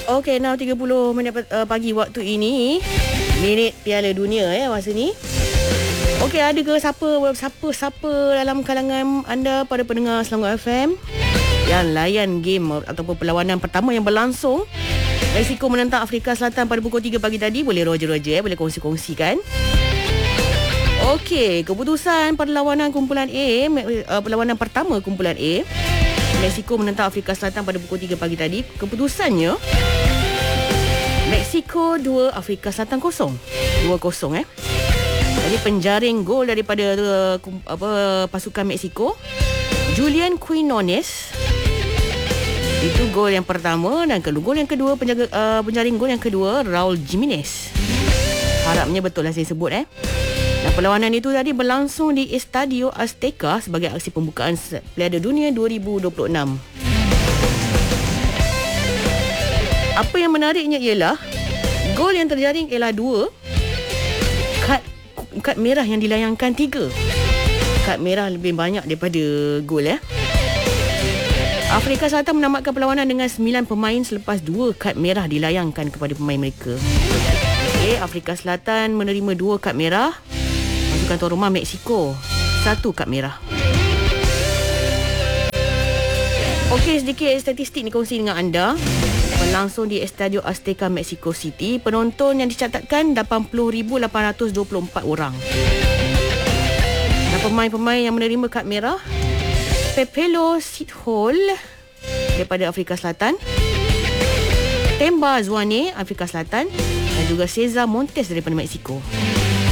Okey, now 30 minit pagi waktu ini. Minit Piala Dunia masa ni. Okey, ada ke siapa dalam kalangan anda pada pendengar Selangor FM yang layan game ataupun perlawanan pertama yang berlangsung Mexico menentang Afrika Selatan pada pukul 3 pagi tadi? Boleh Roger boleh kongsi-kongsikan. Okey, keputusan perlawanan kumpulan A, perlawanan pertama kumpulan A, Mexico menentang Afrika Selatan pada pukul 3 pagi tadi. Keputusannya Mexico 2, Afrika Selatan 0. 2-0 Jadi penjaring gol daripada pasukan Mexico, Julian Quinones. Itu gol yang pertama, dan gol yang kedua, penjaring gol yang kedua Raul Jimenez. Harapnya betul lah saya sebut. Dan perlawanan itu tadi berlangsung di Estadio Azteca sebagai aksi pembukaan Piala Dunia 2026. Apa yang menariknya ialah gol yang terjaring ialah 2, kad merah yang dilayangkan 3. Kad merah lebih banyak daripada gol. Afrika Selatan menamatkan perlawanan dengan 9 pemain selepas 2 kad merah dilayangkan kepada pemain mereka. Afrika Selatan menerima 2 kad merah, pasukan tuan rumah Mexico 1 kad merah. Okey, sedikit statistik ni kongsi dengan anda. Berlangsung di Estadio Azteca, Mexico City, penonton yang dicatatkan 80,824 orang. Dan pemain-pemain yang menerima kad merah: Pepelo Sithole daripada Afrika Selatan, Temba Zwane Afrika Selatan, dan juga Cesar Montes daripada Mexico.